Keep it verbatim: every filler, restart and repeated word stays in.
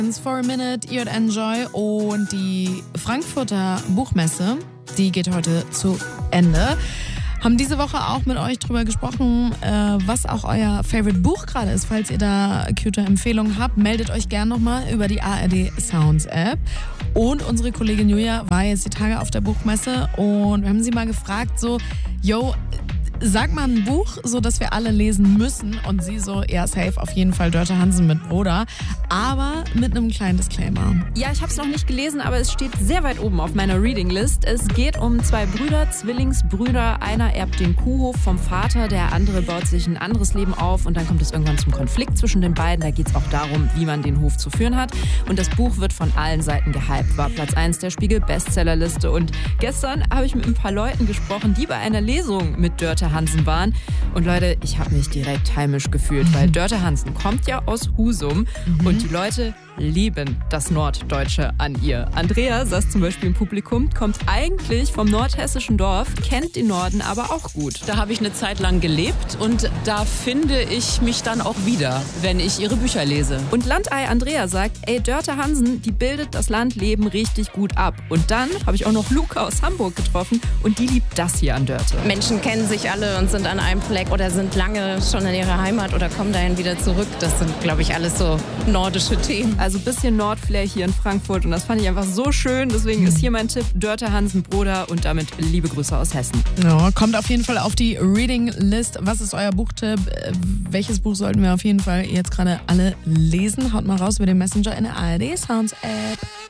For a Minute, Eat Enjoy und die Frankfurter Buchmesse, die geht heute zu Ende. Haben diese Woche auch mit euch drüber gesprochen, was auch euer Favorite Buch gerade ist. Falls ihr da cute Empfehlungen habt, meldet euch gern nochmal über die A R D Sounds App. Und unsere Kollegin Julia war jetzt die Tage auf der Buchmesse und wir haben sie mal gefragt, so, yo, sag mal ein Buch, so dass wir alle lesen müssen. Und sie so, ja, safe, auf jeden Fall Dörte Hansen mit Bruder. Aber mit einem kleinen Disclaimer. Ja, ich habe es noch nicht gelesen, aber es steht sehr weit oben auf meiner Reading-List. Es geht um zwei Brüder, Zwillingsbrüder. Einer erbt den Kuhhof vom Vater, der andere baut sich ein anderes Leben auf. Und dann kommt es irgendwann zum Konflikt zwischen den beiden. Da geht es auch darum, wie man den Hof zu führen hat. Und das Buch wird von allen Seiten gehypt. War Platz eins der Spiegel-Bestsellerliste. Und gestern habe ich mit ein paar Leuten gesprochen, die bei einer Lesung mit Dörte Hansen waren. Und Leute, ich habe mich direkt heimisch gefühlt, weil Dörte Hansen kommt ja aus Husum mhm. und die Leute lieben das Norddeutsche an ihr. Andrea saß zum Beispiel im Publikum, kommt eigentlich vom nordhessischen Dorf, kennt den Norden aber auch gut. Da habe ich eine Zeit lang gelebt und da finde ich mich dann auch wieder, wenn ich ihre Bücher lese. Und Landei Andrea sagt, ey, Dörte Hansen, die bildet das Landleben richtig gut ab. Und dann habe ich auch noch Luca aus Hamburg getroffen und die liebt das hier an Dörte. Menschen kennen sich alle und sind an einem Fleck oder sind lange schon in ihrer Heimat oder kommen dahin wieder zurück. Das sind, glaube ich, alles so nordische Themen. Also ein bisschen Nordflair hier in Frankfurt und das fand ich einfach so schön. Deswegen ist hier mein Tipp, Dörte Hansen Bruder und damit liebe Grüße aus Hessen. Ja, kommt auf jeden Fall auf die Reading-List. Was ist euer Buchtipp? Welches Buch sollten wir auf jeden Fall jetzt gerade alle lesen? Haut mal raus über den Messenger in der A R D Sounds App.